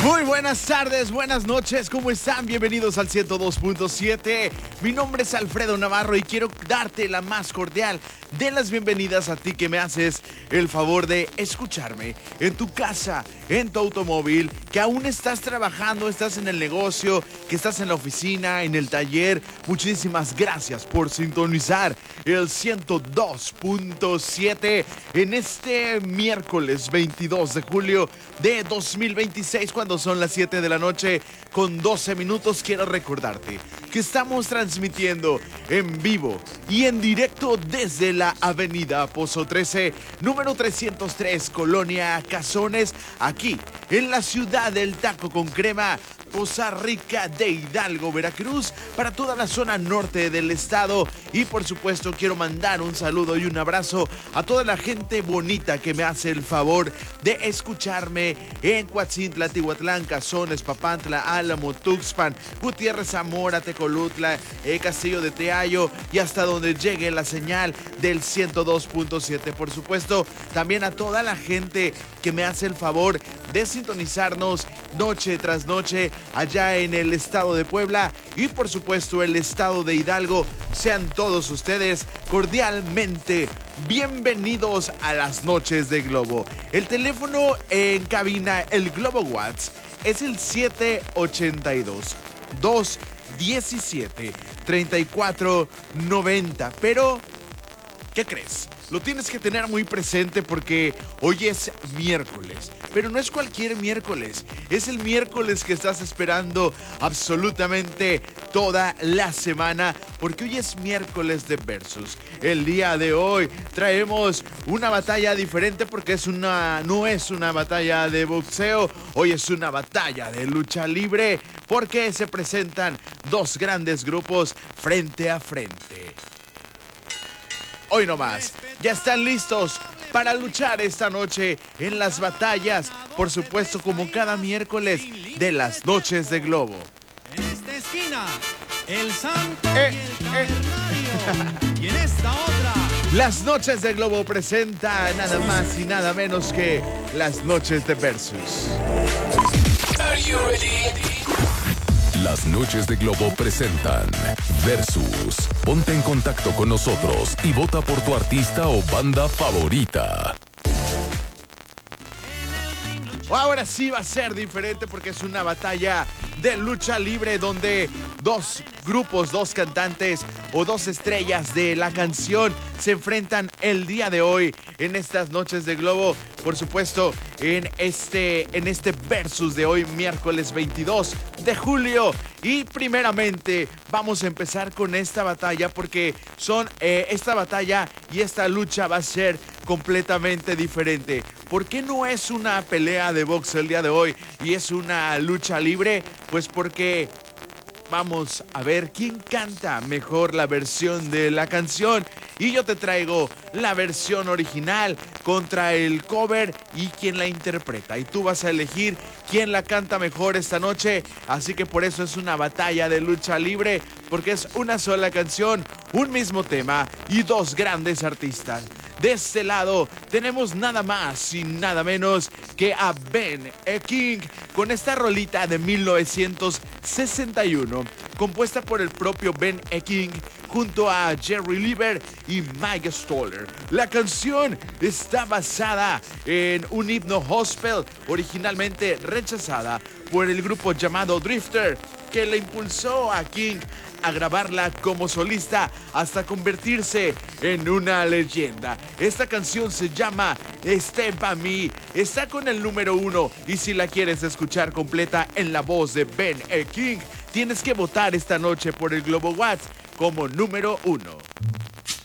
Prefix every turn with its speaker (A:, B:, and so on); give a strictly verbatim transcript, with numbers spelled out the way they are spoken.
A: Muy buenas tardes, buenas noches, ¿cómo están? Bienvenidos al ciento dos punto siete. Mi nombre es Alfredo Navarro y quiero darte la más cordial de las bienvenidas a ti que me haces el favor de escucharme en tu casa, en tu automóvil, que aún estás trabajando, estás en el negocio, que estás en la oficina, en el taller. Muchísimas gracias por sintonizar el ciento dos punto siete en este miércoles veintidós de julio de dos mil veintiséis, cuando son las siete de la noche con doce minutos. Quiero recordarte que estamos transmitiendo en vivo y en directo desde la avenida Pozo trece, número trescientos tres, Colonia Cazones, aquí en la ciudad del taco con crema, Poza Rica de Hidalgo, Veracruz, para toda la zona norte del estado. Y por supuesto quiero mandar un saludo y un abrazo a toda la gente bonita que me hace el favor de escucharme en Coatzintla, Tihuatlán, Cazones, Papantla, Álamo, Tuxpan, Gutiérrez, Zamora, Tecolutla, eh, Castillo de Teayo y hasta donde llegue la señal del ciento dos punto siete. Por supuesto, también a toda la gente que me hace el favor de sintonizarnos noche tras noche allá en el estado de Puebla y por supuesto el estado de Hidalgo. Sean todos ustedes cordialmente bienvenidos a las noches de Globo. El teléfono en cabina, el Globo Watts, es el siete ochenta y dos, dos diecisiete, treinta y cuatro noventa. Pero, ¿qué crees? Lo tienes que tener muy presente porque hoy es miércoles, pero no es cualquier miércoles, es el miércoles que estás esperando absolutamente toda la semana, porque hoy es miércoles de Versus. El día de hoy traemos una batalla diferente porque es una, no es una batalla de boxeo, hoy es una batalla de lucha libre, porque se presentan dos grandes grupos frente a frente. Hoy nomás, ya están listos para luchar esta noche en las batallas, por supuesto como cada miércoles de las noches de Globo.
B: En esta esquina, el Santo
A: Eh,
B: y el
A: eh.
B: Cavernario. Y en esta otra,
A: Las noches de Globo presenta nada más y nada menos que las noches de Versus.
C: Are you ready? Las noches de Globo presentan Versus. Ponte en contacto con nosotros y vota por tu artista o banda favorita.
A: Ahora sí va a ser diferente porque es una batalla de lucha libre donde dos grupos, dos cantantes o dos estrellas de la canción se enfrentan el día de hoy en estas noches de Globo. Por supuesto, en este, en este Versus de hoy, miércoles veintidós de julio. Y primeramente vamos a empezar con esta batalla porque son eh, esta batalla y esta lucha va a ser completamente diferente. ¿Por qué no es una pelea de box el día de hoy y es una lucha libre? Pues porque vamos a ver quién canta mejor la versión de la canción. Y yo te traigo la versión original contra el cover y quién la interpreta. Y tú vas a elegir quién la canta mejor esta noche. Así que por eso es una batalla de lucha libre, porque es una sola canción, un mismo tema y dos grandes artistas. De este lado tenemos nada más y nada menos que a Ben E. King con esta rolita de mil novecientos sesenta y uno, compuesta por el propio Ben E. King junto a Jerry Lieber y Mike Stoller. La canción está basada en un himno gospel originalmente rechazada por el grupo llamado Drifter, que le impulsó a King a grabarla como solista hasta convertirse en una leyenda. Esta canción se llama Step by Me, está con el número uno y si la quieres escuchar completa en la voz de Ben E. King, tienes que votar esta noche por el Globo Watts como número uno.